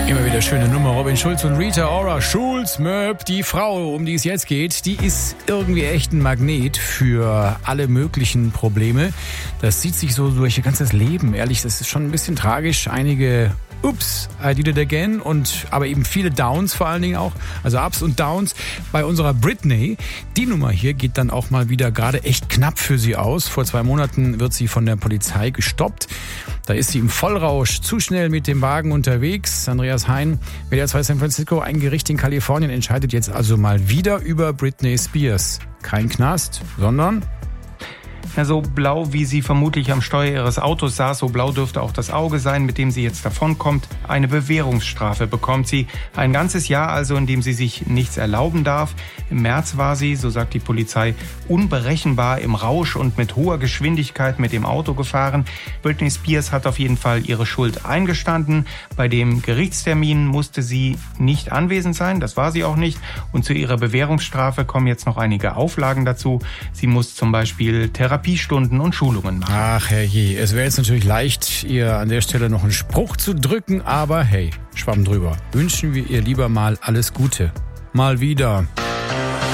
Immer wieder schöne Nummer. Robin Schulz und Rita Ora Schulz-Möb. Die Frau, um die es jetzt geht, die ist irgendwie echt ein Magnet für alle möglichen Probleme. Das zieht sich so durch ihr ganzes Leben. Ehrlich, das ist schon ein bisschen tragisch. Einige Ups, I did it again aber eben viele Downs vor allen Dingen auch, also Ups und Downs. Bei unserer Britney, die Nummer hier geht dann auch mal wieder gerade echt knapp für sie aus. Vor 2 Monaten wird sie von der Polizei gestoppt. Da ist sie im Vollrausch zu schnell mit dem Wagen unterwegs. Andreas Hein, WDR 2 San Francisco, ein Gericht in Kalifornien entscheidet jetzt also mal wieder über Britney Spears. Kein Knast, sondern... Ja, so blau, wie sie vermutlich am Steuer ihres Autos saß, so blau dürfte auch das Auge sein, mit dem sie jetzt davonkommt. Eine Bewährungsstrafe bekommt sie. Ein ganzes Jahr also, in dem sie sich nichts erlauben darf. Im März war sie, so sagt die Polizei, unberechenbar im Rausch und mit hoher Geschwindigkeit mit dem Auto gefahren. Britney Spears hat auf jeden Fall ihre Schuld eingestanden. Bei dem Gerichtstermin musste sie nicht anwesend sein, das war sie auch nicht. Und zu ihrer Bewährungsstrafe kommen jetzt noch einige Auflagen dazu. Sie muss zum Beispiel Therapiestunden und Schulungen machen. Ach herrje, es wäre jetzt natürlich leicht, ihr an der Stelle noch einen Spruch zu drücken, aber hey, Schwamm drüber. Wünschen wir ihr lieber mal alles Gute. Mal wieder.